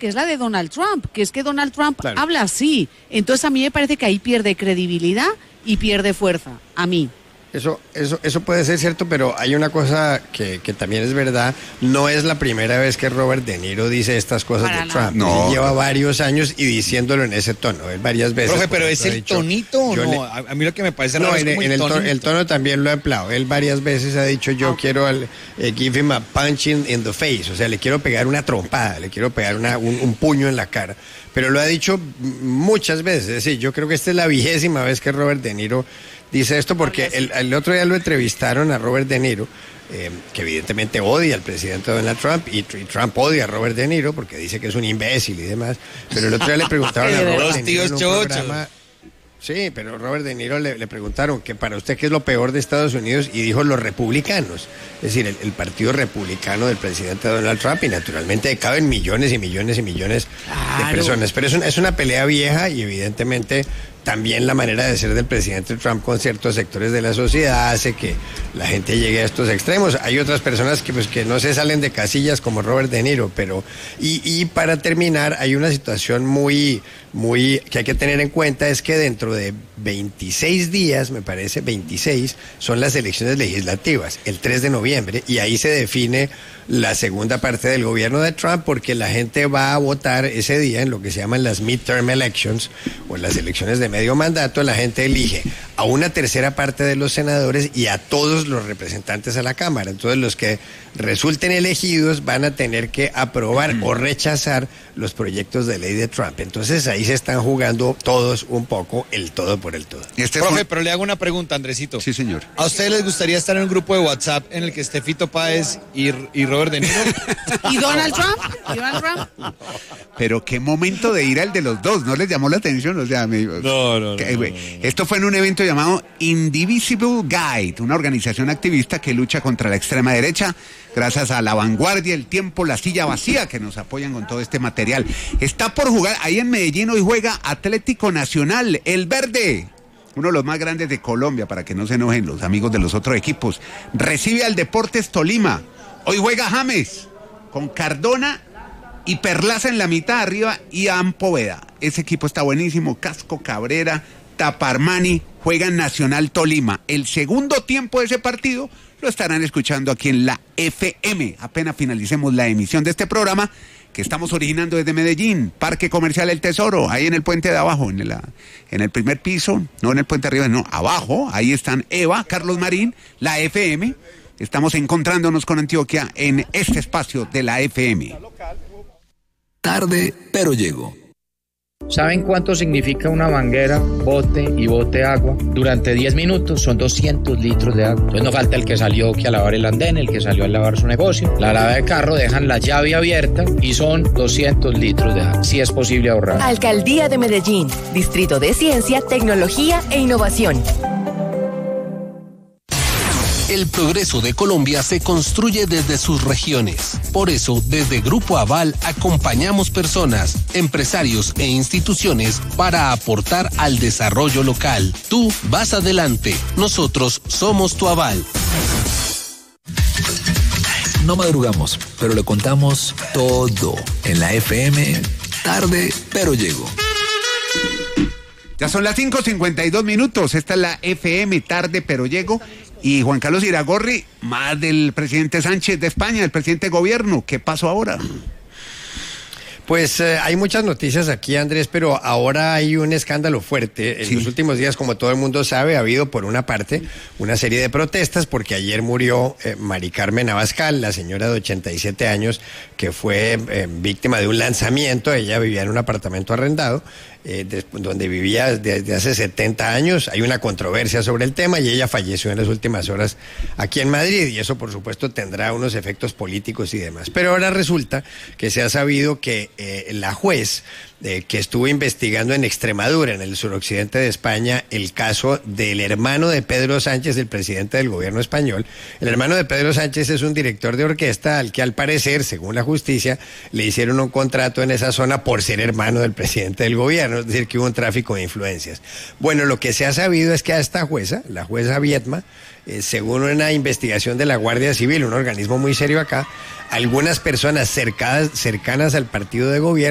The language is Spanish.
que es la de Donald Trump, que es que Donald Trump habla así. Entonces a mí me parece que ahí pierde credibilidad y pierde fuerza, a mí. Eso puede ser cierto, pero hay una cosa que también es verdad. No es la primera vez que Robert De Niro dice estas cosas de Trump. No. Lleva varios años y diciéndolo en ese tono, varias veces. Profe, pero ¿es el tonito o no? A mí lo que me parece raro es como el tono también lo ha empleado. Él varias veces ha dicho, yo quiero give him a punch in the face, o sea, le quiero pegar una trompada, le quiero pegar un puño en la cara. Pero lo ha dicho muchas veces. Es decir, yo creo que esta es la 20ª vez que Robert De Niro dice esto, porque el otro día lo entrevistaron a Robert De Niro, que evidentemente odia al presidente Donald Trump, y Trump odia a Robert De Niro porque dice que es un imbécil y demás. Pero el otro día le preguntaron a Robert De Niro en un programa. Sí, pero Robert De Niro le preguntaron que para usted qué es lo peor de Estados Unidos, y dijo los republicanos, es decir, el partido republicano del presidente Donald Trump, y naturalmente caben millones y millones y millones de personas. Pero es una pelea vieja, y evidentemente también la manera de ser del presidente Trump con ciertos sectores de la sociedad hace que la gente llegue a estos extremos. Hay otras personas que no se salen de casillas como Robert De Niro, pero y para terminar, hay una situación muy que hay que tener en cuenta, es que dentro de 26 días, me parece, 26, son las elecciones legislativas, el 3 de noviembre, y ahí se define la segunda parte del gobierno de Trump, porque la gente va a votar ese día en lo que se llaman las midterm elections, o las elecciones de medio mandato. La gente elige a una tercera parte de los senadores y a todos los representantes a la Cámara. Entonces los que resulten elegidos van a tener que aprobar o rechazar los proyectos de ley de Trump. Entonces ahí se están jugando todos un poco el todo por el todo. Profe, pero le hago una pregunta, Andresito. Sí, señor. ¿A ustedes les gustaría estar en un grupo de WhatsApp en el que esté Fito Páez y Robert De Niro? ¿Y Donald Trump? Pero qué momento de ir al de los dos, ¿no les llamó la atención? O sea, No. Esto fue en un evento llamado Indivisible Guide, una organización activista que lucha contra la extrema derecha, gracias a La Vanguardia, El Tiempo, La Silla Vacía, que nos apoyan con todo este material. Está por jugar, ahí en Medellín hoy juega Atlético Nacional, El Verde, uno de los más grandes de Colombia, para que no se enojen los amigos de los otros equipos. Recibe al Deportes Tolima. Hoy juega James, con Cardona y Perlaza en la mitad arriba, y Ampoveda. Ese equipo está buenísimo. Casco, Cabrera, Taparmani, juegan Nacional Tolima. El segundo tiempo de ese partido lo estarán escuchando aquí en la FM. Apenas finalicemos la emisión de este programa, que estamos originando desde Medellín, Parque Comercial El Tesoro, ahí en el puente de abajo, en el primer piso, no en el puente arriba, no, abajo, ahí están Eva, Carlos Marín, la FM. Estamos encontrándonos con Antioquia en este espacio de la FM. Tarde, pero llego. ¿Saben cuánto significa una manguera, bote y bote agua? Durante 10 minutos son 200 litros de agua. Entonces no falta el que salió que a lavar el andén, el que salió a lavar su negocio. La lava de carro, dejan la llave abierta y son 200 litros de agua. Sí es posible ahorrar. Alcaldía de Medellín, Distrito de Ciencia, Tecnología e Innovación. El progreso de Colombia se construye desde sus regiones. Por eso, desde Grupo Aval acompañamos personas, empresarios e instituciones para aportar al desarrollo local. Tú vas adelante, nosotros somos tu aval. No madrugamos, pero le contamos todo en la FM. Tarde, pero llego. Ya son las 5:52. Esta es la FM, Tarde, pero llego. Y Juan Carlos Iragorri, más del presidente Sánchez de España, el presidente de gobierno. ¿Qué pasó ahora? Pues hay muchas noticias aquí, Andrés, pero ahora hay un escándalo fuerte. En los últimos días, como todo el mundo sabe, ha habido por una parte una serie de protestas, porque ayer murió Mari Carmen Abascal, la señora de 87 años, que fue víctima de un lanzamiento. Ella vivía en un apartamento arrendado, donde vivía desde hace 70 años. Hay una controversia sobre el tema y ella falleció en las últimas horas aquí en Madrid, y eso por supuesto tendrá unos efectos políticos y demás. Pero ahora resulta que se ha sabido que la juez que estuvo investigando en Extremadura, en el suroccidente de España, el caso del hermano de Pedro Sánchez, el presidente del gobierno español. El hermano de Pedro Sánchez es un director de orquesta al que, al parecer, según la justicia, le hicieron un contrato en esa zona por ser hermano del presidente del gobierno, es decir, que hubo un tráfico de influencias. Bueno, lo que se ha sabido es que a esta jueza, la jueza Viedma, según una investigación de la Guardia Civil, un organismo muy serio acá, algunas personas cercanas al partido de gobierno